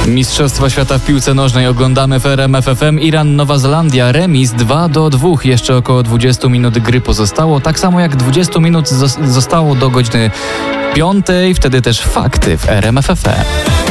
Mistrzostwa Świata w piłce nożnej oglądamy w RMF FM. Iran, Nowa Zelandia, remis 2-2. Jeszcze około 20 minut gry pozostało. Tak samo jak 20 minut zostało do godziny 5. Wtedy też fakty w RMF FM.